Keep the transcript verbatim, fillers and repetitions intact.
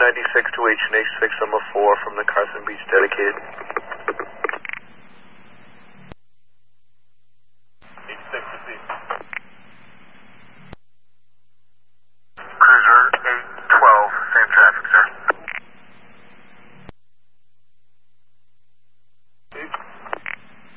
ninety-six to H and H six, number four from the Carson Beach dedicated.